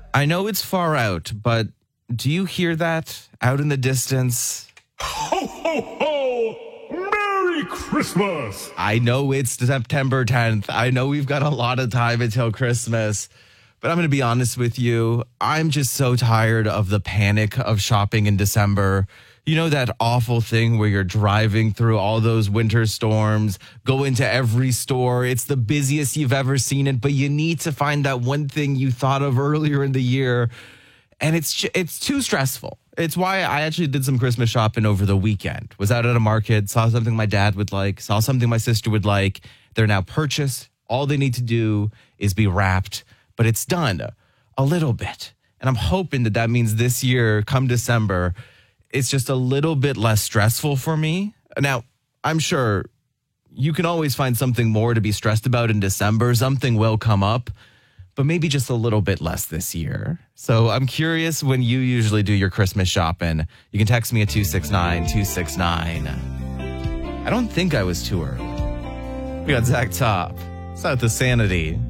I know it's far out, but do you hear that out in the distance? Ho, ho, ho! Merry Christmas! I know it's September 10th. I know we've got a lot of time until Christmas, but I'm going to be honest with you. I'm just so tired of the panic of shopping in December. You know, that awful thing where you're driving through all those winter storms, go into every store. It's the busiest you've ever seen it, but you need to find that one thing you thought of earlier in the year. And it's too stressful. It's why I actually did some Christmas shopping over the weekend. Was out at a market, saw something my dad would like, saw something my sister would like. They're now purchased. All they need to do is be wrapped, but it's done a little bit. And I'm hoping that means this year, come December, it's just a little bit less stressful for me. Now, I'm sure you can always find something more to be stressed about in December. Something will come up, but maybe just a little bit less this year. So I'm curious when you usually do your Christmas shopping. You can text me at 269-269. I don't think I was too early. We got Zach Top. It's not the sanity.